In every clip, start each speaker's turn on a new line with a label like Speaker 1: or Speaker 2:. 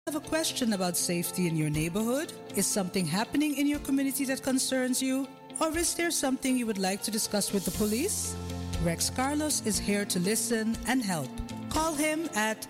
Speaker 1: Have a question about safety in your neighborhood? Is something happening in your community that concerns you? Or is there something you would like to discuss with the police? Rex Carlos is here to listen and help. Call him at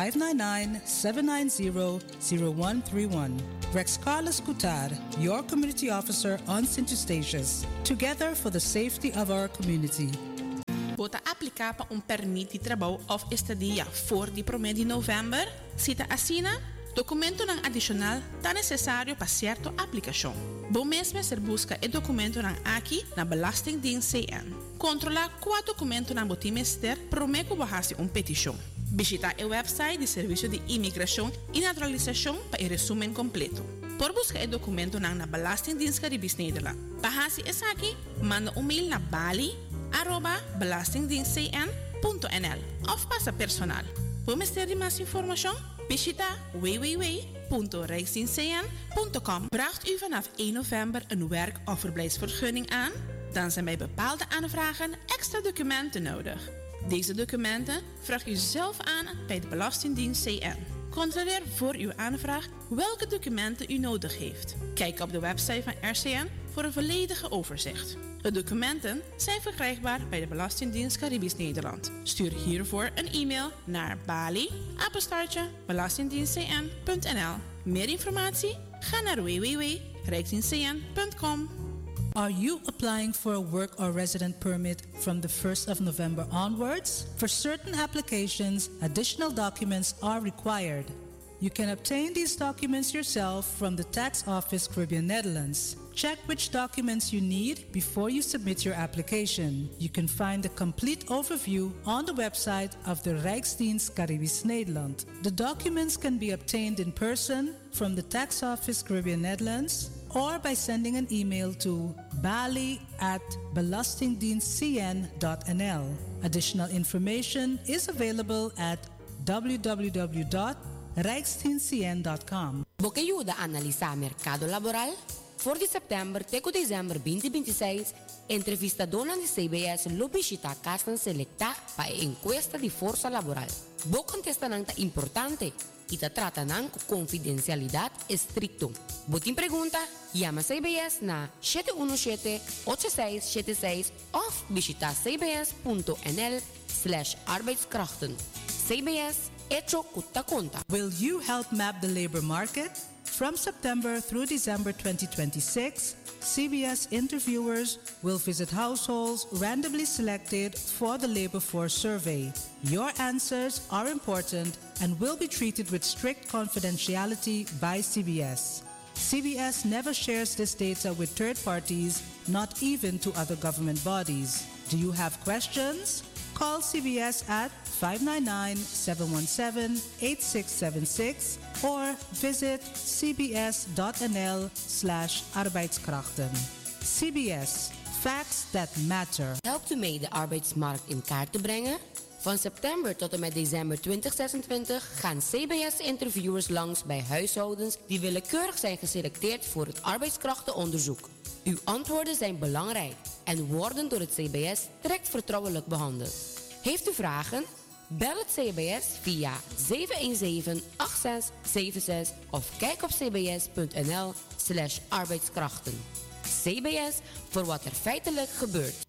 Speaker 1: 599-790-0131. Rex Carlos Cutar, your community officer on St. Eustatius. Together for the safety of our community.
Speaker 2: Bota aplicar para permit de trabalho of estadia voor die promessa de novembro? Cita assina? Documento não adicional tá necessário para certa aplicação. Bom mesmo ser busca e documento não aqui na Belastingdienst CN. Controlar qual documento não botim mister prometo bahasi petição. Visita a website do Serviço de Imigração e Naturalização para o resumo completo. Por buscar o documento na Belastingdienst Caribis Nederland. Bahasi essa aqui, manda mail na bali@belastingdienstcn.nl of passa personal. Voor meer mais informatie? Visita www.rijksdienstcn.com. Vraagt u vanaf 1 november een werk- of verblijfsvergunning aan? Dan zijn bij bepaalde aanvragen extra documenten nodig. Deze documenten vraagt u zelf aan bij de Belastingdienst CN. Controleer voor uw aanvraag welke documenten u nodig heeft. Kijk op de website van RCN voor een volledige overzicht. De documenten zijn verkrijgbaar bij de Belastingdienst Caribisch Nederland. Stuur hiervoor een e-mail naar bali@belastingdienstcn.nl. Meer informatie? Ga naar www.rijksdienstcn.com.
Speaker 1: Are you applying for a work or resident permit from the 1st of November onwards? For certain applications, additional documents are required. You can obtain these documents yourself from the Tax Office Caribbean Netherlands. Check which documents you need before you submit your application. You can find the complete overview on the website of the Rijksdienst Caribisch Nederland. The documents can be obtained in person from the Tax Office Caribbean Netherlands or by sending an email to bali@belastingdienstcn.nl. Additional information is available at www.rijksdienstcn.com.
Speaker 3: Boca ayuda a analizar mercado laboral? For de September teco December 2026, entrevista dona de CBS lo visita casa selecta para encuesta de força laboral. Bo contesta nang ta importante y ta trata nang confidencialidad estricto. Botin pregunta, llama CBS na 717-8676 of visita cbs.nl/arbeidskrachten. CBS, hecho kutta conta.
Speaker 1: Will you help map the labor market? From September through December 2026, CBS interviewers will visit households randomly selected for the labor force survey. Your answers are important and will be treated with strict confidentiality by CBS. CBS never shares this data with third parties, not even to other government bodies. Do you have questions? Call CBS at 599-717-8676 or visit cbs.nl/arbeidskrachten. CBS, facts that matter.
Speaker 3: Helpt u mee de arbeidsmarkt in kaart te brengen? Van september tot en met december 2026 gaan CBS-interviewers langs bij huishoudens die willekeurig zijn geselecteerd voor het arbeidskrachtenonderzoek. Uw antwoorden zijn belangrijk en worden door het CBS direct vertrouwelijk behandeld. Heeft u vragen? Bel het CBS via 717-8676 of kijk op cbs.nl/arbeidskrachten. CBS, voor wat er feitelijk gebeurt.